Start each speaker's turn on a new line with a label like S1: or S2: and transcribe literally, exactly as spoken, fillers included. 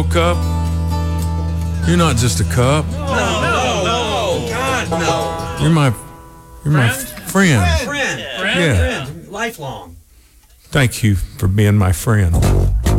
S1: Cup, you're not just a cup.
S2: No, no, no, God, no.
S1: You're my, you're my
S2: Friend?
S1: friend.
S2: Friend.
S1: Yeah.
S2: Friend. Lifelong.
S1: Thank you for being my friend.